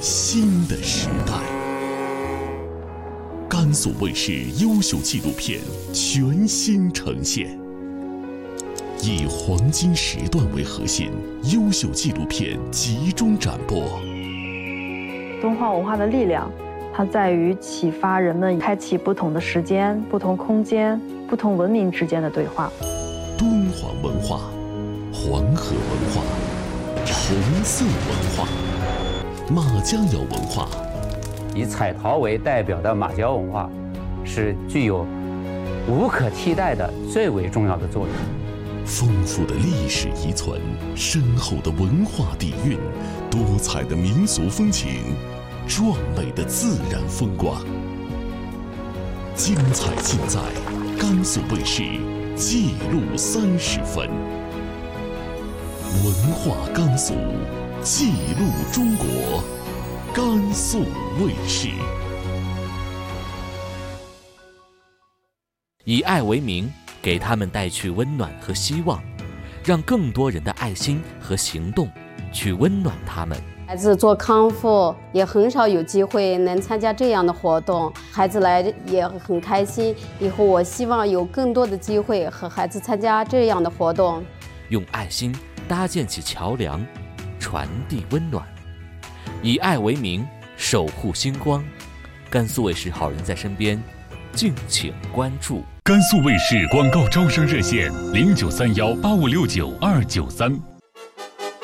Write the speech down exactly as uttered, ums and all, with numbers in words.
新的时代。甘肃卫视优秀纪录片全新呈现，以黄金时段为核心，优秀纪录片集中展播。 敦煌文化的力量，它在于启发人们开启不同的时间、不同空间、不同文明之间的对话。 敦煌文化、黄河文化、红色文化、马家窑文化。 以彩陶为代表的马家窑文化，是具有无可替代的最为重要的作用。 丰富的历史遗存，深厚的文化底蕴，多彩的民俗风情，壮美的自然风光，精彩尽在甘肃卫视记录三十分。文化甘肃，记录中国，甘肃卫视。 以爱为名，给他们带去温暖和希望，让更多人的爱心和行动去温暖他们。 孩子做康复也很少有机会能参加这样的活动，孩子来也很开心。以后我希望有更多的机会和孩子参加这样的活动， 用爱心搭建起桥梁，传递温暖。以爱为名，守护星光。甘肃卫视好人在身边，敬请关注。 甘肃卫视广告招生热线：零九三幺八五六九二九三。